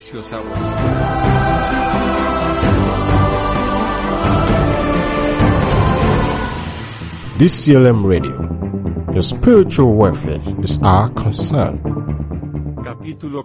egipcios ahora. DCLM Radio. Your spiritual welfare is our concern. Capítulo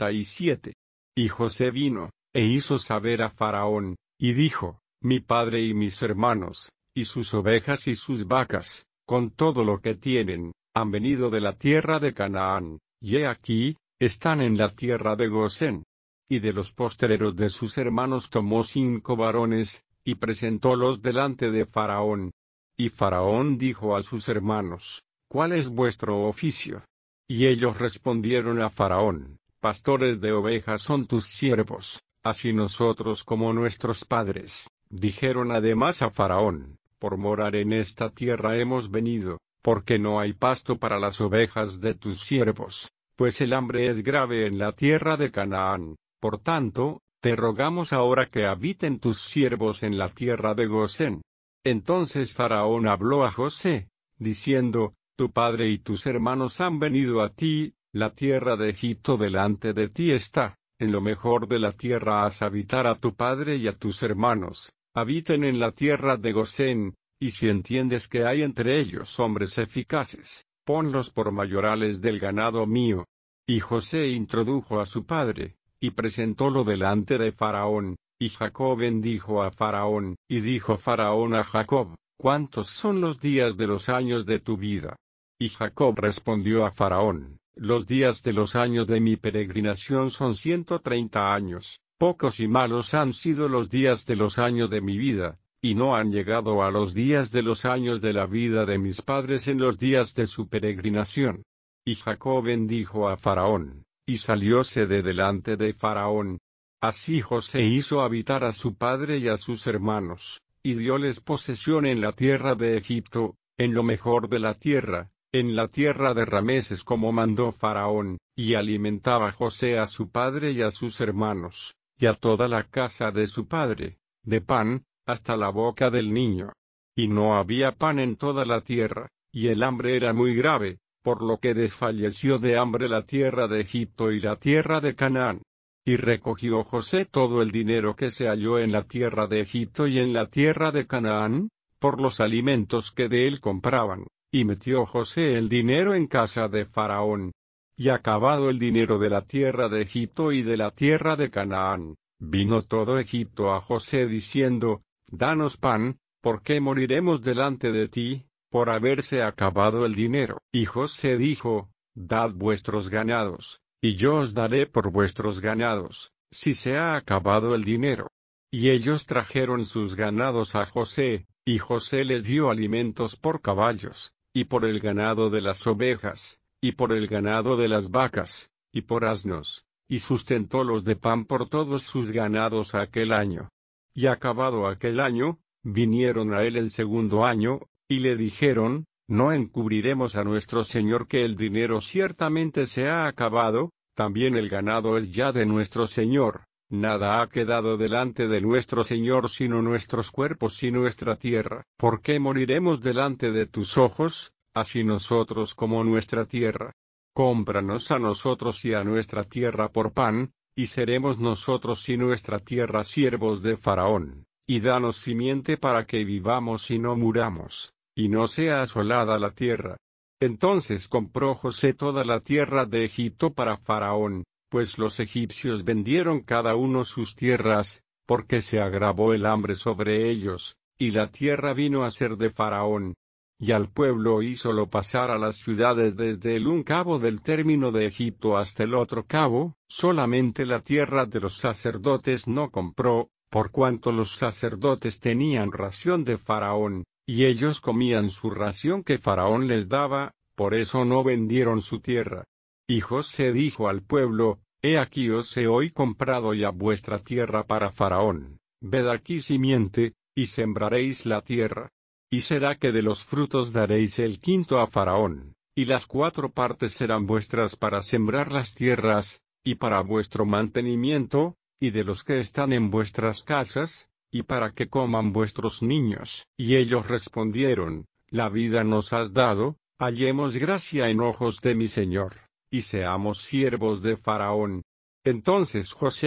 47. Y José vino, e hizo saber a Faraón, y dijo: Mi padre y mis hermanos, y sus ovejas y sus vacas, con todo lo que tienen, han venido de la tierra de Canaán, y he aquí, están en la tierra de Gosén. Y de los postreros de sus hermanos tomó 5 varones, y presentólos delante de Faraón. Y Faraón dijo a sus hermanos: ¿Cuál es vuestro oficio? Y ellos respondieron a Faraón: Pastores de ovejas son tus siervos, así nosotros como nuestros padres. Dijeron además a Faraón: Por morar en esta tierra hemos venido, porque no hay pasto para las ovejas de tus siervos, pues el hambre es grave en la tierra de Canaán. Por tanto, te rogamos ahora que habiten tus siervos en la tierra de Gosén. Entonces Faraón habló a José, diciendo: Tu padre y tus hermanos han venido a ti, la tierra de Egipto delante de ti está, en lo mejor de la tierra haz habitar a tu padre y a tus hermanos, habiten en la tierra de Gosén, y si entiendes que hay entre ellos hombres eficaces, ponlos por mayorales del ganado mío. Y José introdujo a su padre, y presentólo delante de Faraón. Y Jacob bendijo a Faraón, y dijo Faraón a Jacob: ¿Cuántos son los días de los años de tu vida? Y Jacob respondió a Faraón: Los días de los años de mi peregrinación son 130 años, pocos y malos han sido los días de los años de mi vida, y no han llegado a los días de los años de la vida de mis padres en los días de su peregrinación. Y Jacob bendijo a Faraón, y salióse de delante de Faraón. Así José hizo habitar a su padre y a sus hermanos, y dióles posesión en la tierra de Egipto, en lo mejor de la tierra, en la tierra de Rameses como mandó Faraón, y alimentaba José a su padre y a sus hermanos, y a toda la casa de su padre, de pan, hasta la boca del niño. Y no había pan en toda la tierra, y el hambre era muy grave, por lo que desfalleció de hambre la tierra de Egipto y la tierra de Canaán. Y recogió José todo el dinero que se halló en la tierra de Egipto y en la tierra de Canaán, por los alimentos que de él compraban, y metió José el dinero en casa de Faraón. Y acabado el dinero de la tierra de Egipto y de la tierra de Canaán, vino todo Egipto a José diciendo: Danos pan, porque moriremos delante de ti, por haberse acabado el dinero. Y José dijo: Dad vuestros ganados, y yo os daré por vuestros ganados, si se ha acabado el dinero. Y ellos trajeron sus ganados a José, y José les dio alimentos por caballos, y por el ganado de las ovejas, y por el ganado de las vacas, y por asnos, y sustentólos de pan por todos sus ganados aquel año. Y acabado aquel año, vinieron a él el segundo año, y le dijeron: No encubriremos a nuestro señor que el dinero ciertamente se ha acabado, también el ganado es ya de nuestro señor, nada ha quedado delante de nuestro señor sino nuestros cuerpos y nuestra tierra. ¿Por qué moriremos delante de tus ojos, así nosotros como nuestra tierra? Cómpranos a nosotros y a nuestra tierra por pan, y seremos nosotros y nuestra tierra siervos de Faraón, y danos simiente para que vivamos y no muramos, y no sea asolada la tierra. Entonces compró José toda la tierra de Egipto para Faraón, pues los egipcios vendieron cada uno sus tierras, porque se agravó el hambre sobre ellos, y la tierra vino a ser de Faraón. Y al pueblo hízolo pasar a las ciudades desde el un cabo del término de Egipto hasta el otro cabo, solamente la tierra de los sacerdotes no compró, por cuanto los sacerdotes tenían ración de Faraón, y ellos comían su ración que Faraón les daba, por eso no vendieron su tierra. Y José dijo al pueblo: He aquí os he hoy comprado ya vuestra tierra para Faraón, ved aquí simiente, y sembraréis la tierra. Y será que de los frutos daréis el quinto a Faraón, y las 4 partes serán vuestras para sembrar las tierras, y para vuestro mantenimiento, y de los que están en vuestras casas, y para que coman vuestros niños. Y ellos respondieron: La vida nos has dado, hallemos gracia en ojos de mi señor, y seamos siervos de Faraón. Entonces José